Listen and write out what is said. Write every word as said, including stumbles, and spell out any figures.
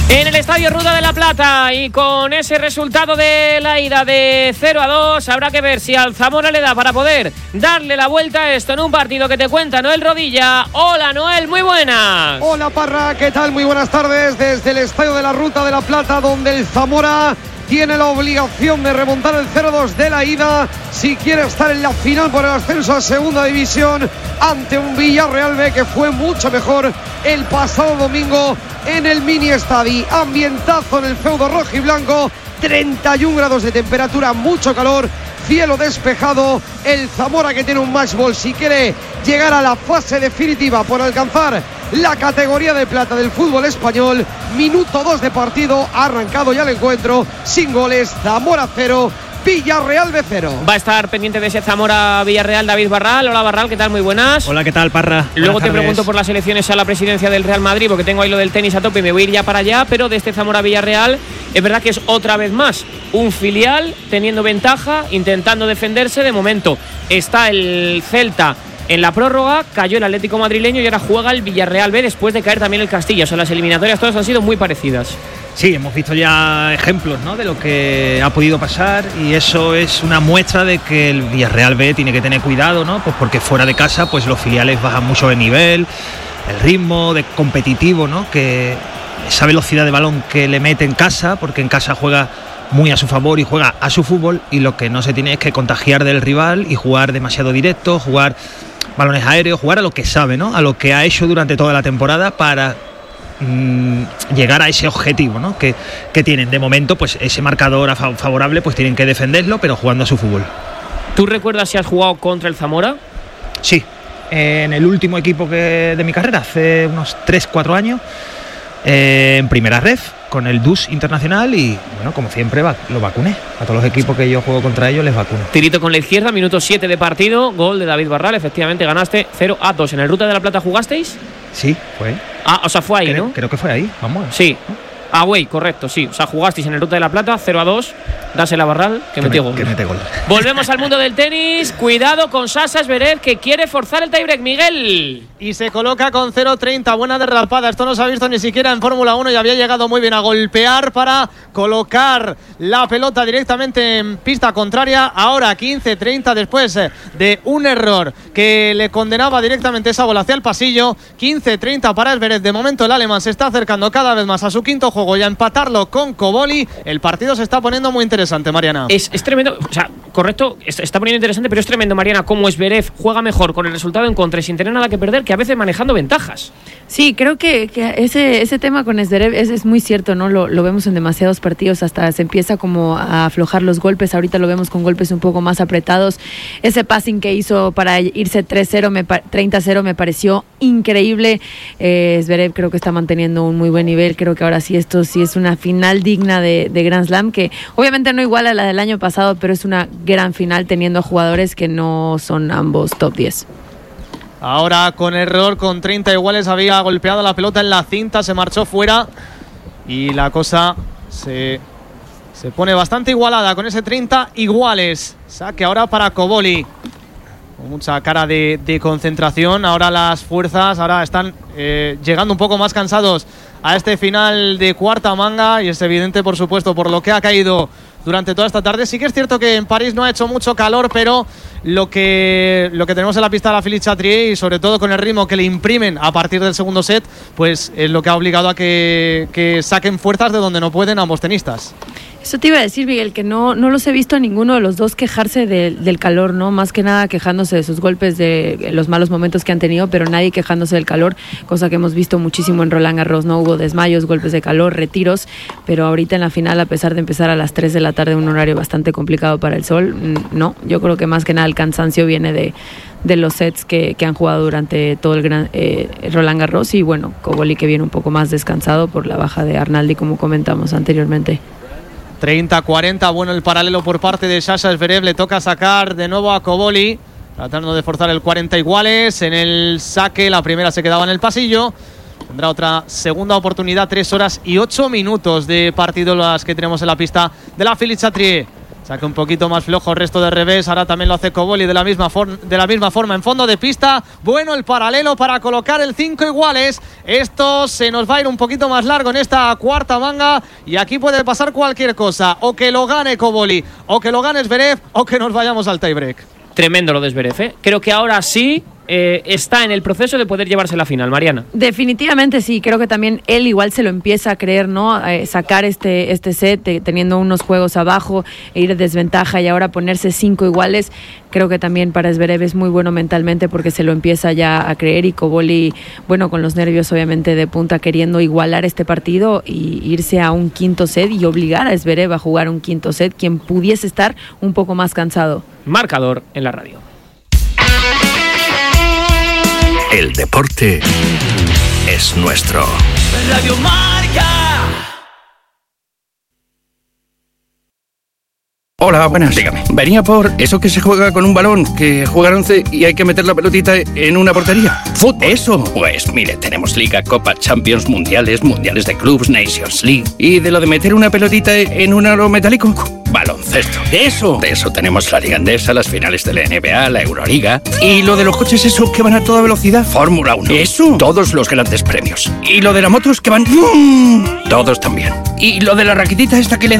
En el Estadio Ruta de la Plata, y con ese resultado de la ida de cero a dos, habrá que ver si al Zamora le da para poder darle la vuelta a esto en un partido que te cuenta Noel Rodilla. Hola Noel, muy buenas. Hola Parra, ¿qué tal? Muy buenas tardes desde el Estadio de la Ruta de la Plata, donde el Zamora tiene la obligación de remontar el cero dos de la ida si quiere estar en la final por el ascenso a segunda división ante un Villarreal B que fue mucho mejor el pasado domingo en el mini estadio. Ambientazo en el feudo rojo y blanco, treinta y un grados de temperatura, mucho calor, cielo despejado. El Zamora, que tiene un match ball si quiere llegar a la fase definitiva por alcanzar la categoría de plata del fútbol español. Minuto dos de partido, ha arrancado ya el encuentro sin goles. Zamora cero, Villarreal B cero. Va a estar pendiente de ese Zamora Villarreal David Barral. Hola Barral, ¿qué tal? Muy buenas. Hola, ¿qué tal, Parra? Luego Buenas te tardes. pregunto por las elecciones a la presidencia del Real Madrid, porque tengo ahí lo del tenis a tope y me voy a ir ya para allá. Pero de este Zamora Villarreal es verdad que es otra vez más un filial teniendo ventaja, intentando defenderse. De momento está el Celta en la prórroga, cayó el Atlético madrileño y ahora juega el Villarreal B después de caer también el Castilla. O sea, las eliminatorias todas han sido muy parecidas. Sí, hemos visto ya ejemplos, ¿no?, de lo que ha podido pasar, y eso es una muestra de que el Villarreal B tiene que tener cuidado, ¿no? Pues porque fuera de casa pues los filiales bajan mucho de nivel, el ritmo de competitivo, ¿no?, que esa velocidad de balón que le mete en casa, porque en casa juega muy a su favor y juega a su fútbol, y lo que no se tiene es que contagiar del rival y jugar demasiado directo, jugar balones aéreos, jugar a lo que sabe, ¿no?, a lo que ha hecho durante toda la temporada para mmm, llegar a ese objetivo, ¿no?, que, que tienen. De momento, pues ese marcador favorable, pues tienen que defenderlo, pero jugando a su fútbol. ¿Tú recuerdas si has jugado contra el Zamora? Sí, en el último equipo que, de mi carrera, hace unos tres cuatro años, eh, en primera red, con el D U S Internacional, y bueno, como siempre va, lo vacuné. A todos los equipos que yo juego contra ellos les vacuno. Tirito con la izquierda, minuto siete de partido, gol de David Barral, efectivamente ganaste cero a dos. ¿En el Ruta de la Plata jugasteis? Sí, fue. Ah, o sea, fue ahí, creo, ¿no? Creo que fue ahí, vamos. Sí. Ah, güey, correcto, sí. O sea, jugasteis en el Ruta de la Plata, cero a dos. Dásela a Barral, que, que metió gol. Que mete gol. Volvemos al mundo del tenis. Cuidado con Sasha Zverev, que quiere forzar el tiebreak, Miguel. Y se coloca con cero treinta. Buena derrapada. Esto no se ha visto ni siquiera en Fórmula uno, y había llegado muy bien a golpear para colocar la pelota directamente en pista contraria. Ahora quince treinta, después de un error que le condenaba directamente esa bola hacia el pasillo. quince treinta para Zverev. De momento el alemán se está acercando cada vez más a su quinto juego y a empatarlo con Koboli. El partido se está poniendo muy interesante, Mariana. Es, es tremendo, o sea, correcto, está, está poniendo interesante, pero es tremendo, Mariana, cómo Zverev juega mejor con el resultado en contra y sin tener nada que perder, que a veces manejando ventajas. Sí, creo que, que ese, ese tema con Zverev es, es muy cierto, ¿no? Lo, lo vemos en demasiados partidos, hasta se empieza como a aflojar los golpes. Ahorita lo vemos con golpes un poco más apretados. Ese passing que hizo para irse tres cero, treinta cero me pareció increíble. Eh, Zverev creo que está manteniendo un muy buen nivel. Creo que ahora sí esto sí es una final digna de, de Grand Slam, que obviamente no igual a la del año pasado, pero es una gran final teniendo jugadores que no son ambos top diez. Ahora con error, con treinta iguales, había golpeado la pelota en la cinta, se marchó fuera y la cosa se, se pone bastante igualada con ese treinta iguales. Saque ahora para Koboli, con mucha cara de, de concentración. Ahora las fuerzas ahora están eh, llegando un poco más cansados a este final de cuarta manga, y es evidente, por supuesto, por lo que ha caído durante toda esta tarde. Sí que es cierto que en París no ha hecho mucho calor, pero lo que, lo que tenemos en la pista de la Philippe Chatrier, y sobre todo con el ritmo que le imprimen a partir del segundo set, pues es lo que ha obligado a que, que saquen fuerzas de donde no pueden ambos tenistas. Eso te iba a decir, Miguel, que no, no los he visto a ninguno de los dos quejarse de, del calor, ¿no? Más que nada quejándose de sus golpes, de los malos momentos que han tenido, pero nadie quejándose del calor, cosa que hemos visto muchísimo en Roland Garros, ¿no? Hubo desmayos, golpes de calor, retiros, pero ahorita en la final, a pesar de empezar a las tres de la tarde, un horario bastante complicado para el sol, no, yo creo que más que nada el cansancio viene de, de los sets que, que han jugado durante todo el gran eh, Roland Garros, y bueno, Koboli que viene un poco más descansado por la baja de Arnaldi, como comentamos anteriormente. treinta cuarenta, bueno el paralelo por parte de Sasha Zverev, le toca sacar de nuevo a Koboli, tratando de forzar el cuarenta iguales. En el saque, la primera se quedaba en el pasillo, tendrá otra segunda oportunidad. Tres horas y ocho minutos de partido las que tenemos en la pista de la Philippe Chatrier. Saca un poquito más flojo el resto de revés. Ahora también lo hace Koboli de la misma, for- de la misma forma en fondo de pista. Bueno, el paralelo para colocar el cinco iguales. Esto se nos va a ir un poquito más largo en esta cuarta manga. Y aquí puede pasar cualquier cosa. O que lo gane Koboli, o que lo gane Zverev, o que nos vayamos al tiebreak. Tremendo lo de Zverev, ¿eh? Creo que ahora sí eh, está en el proceso de poder llevarse la final, Mariana. Definitivamente sí, creo que también él igual se lo empieza a creer, ¿no? Eh, sacar este, este set eh, teniendo unos juegos abajo, e ir de desventaja y ahora ponerse cinco iguales. Creo que también para Zverev es muy bueno mentalmente porque se lo empieza ya a creer, y Koboli, bueno, con los nervios obviamente de punta, queriendo igualar este partido y irse a un quinto set y obligar a Zverev a jugar un quinto set, quien pudiese estar un poco más cansado. Marcador en la radio. El deporte es nuestro. Radio Marca. Hola, buenas. Dígame. Venía por eso que se juega con un balón, que juegan once y hay que meter la pelotita en una portería. ¿Fútbol? Eso. Pues mire, tenemos Liga, Copa, Champions, Mundiales, Mundiales de Clubs, Nations League. ¿Y de lo de meter una pelotita en un aro metálico? Baloncesto. Eso. De eso tenemos la Liga Endesa, las finales de la N B A, la Euroliga. ¿Y lo de los coches esos que van a toda velocidad? Fórmula uno. Eso. Todos los grandes premios. ¿Y lo de las motos que van? Todos también. ¿Y lo de la raquetita esta que le